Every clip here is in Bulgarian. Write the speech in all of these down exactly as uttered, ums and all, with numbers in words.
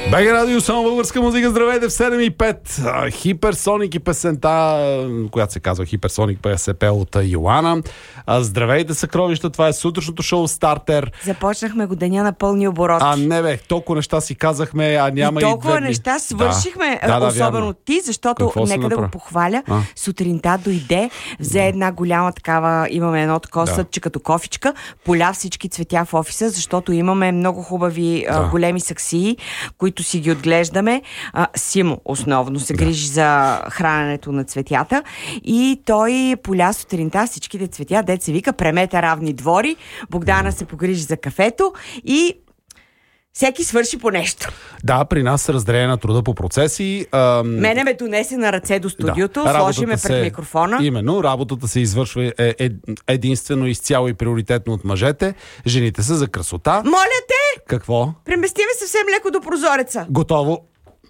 БГ Радио, само българска музика. Здравейте в седем и пет. Хиперсоник и песента, която се казва Хиперсоник, се пее от Йоана. Здравейте, съкровища, това е сутрешното шоу Стартер. Започнахме го деня на пълни обороти. А не бе, толкова неща си казахме, а няма и, и толкова и неща свършихме, да. Да, да, особено вярно. ти, защото Какво нека да го похваля. А? Сутринта дойде, взе една голяма такава, имаме едно такова да. съдче като кофичка, поля всички цветя в офиса, защото имаме много хубави да. а, големи саксии, които си ги отглеждаме. А, Симо основно се грижи да. за храненето на цветята и той поля сутринта всичките цветя, дет се вика, премета равни двори, Богдана се погрижи за кафето и всеки свърши по нещо. Да, при нас се разделение на труда по процеси. Ам... Мене ме донесе на ръце до студиото, да. сложиме пред се... микрофона. Именно, работата се извършва е, е, единствено, изцяло и приоритетно от мъжете. Жените са за красота. Моля те! Какво? Премести ме съвсем леко до прозореца. Готово.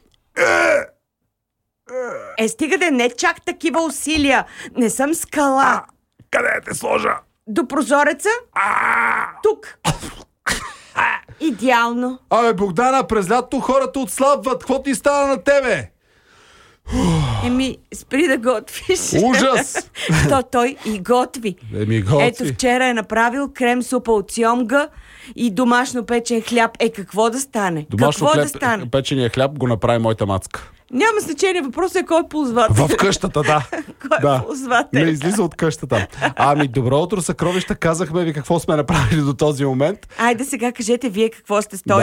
Е, стига да не чак такива усилия. Не съм скала. А, къде те сложа? До прозореца? А! Тук. Идеално. Абе, Богдана, през лятото хората отслабват. Какво ти стана на тебе? Еми, спри да готвиш. Ужас! То той и готви. Еми, готви. Ето, вчера е направил крем супа от сьомга и домашно печен хляб. Е, какво да стане? Домашно какво хляб, да стане? печения хляб го направи моята мацка. Няма значение, въпросът е кой е ползвател. В къщата, да. Кой да. е ползвател? Не излиза от къщата. Ами, добро утро, съкровища. Казахме ви какво сме направили до този момент. Айде сега кажете вие какво сте сторили